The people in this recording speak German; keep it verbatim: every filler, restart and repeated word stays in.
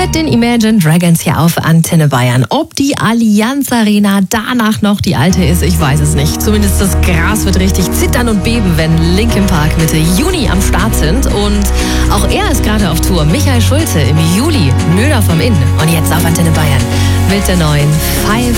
mit den Imagine Dragons hier auf Antenne Bayern. Ob die Allianz Arena danach noch die alte ist, ich weiß es nicht. Zumindest das Gras wird richtig zittern und beben, wenn Linkin Park Mitte Juni am Start sind. Und auch er ist gerade auf Tour. Michael Schulte im Juli, Müller vom Inn. Und jetzt auf Antenne Bayern mit der neuen Five